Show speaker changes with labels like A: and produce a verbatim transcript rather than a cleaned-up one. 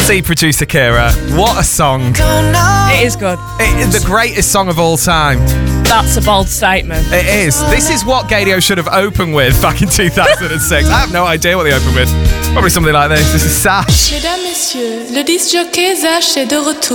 A: See, producer Kira, what a song.
B: It is good.
A: It is the greatest song of all time.
B: That's a bold statement.
A: It is. This is what Gadio should have opened with back in two thousand six. I have no idea what they opened with. Probably something like this. This is Sash.
C: Mesdames, messieurs, le disc jockey Zach est de retour.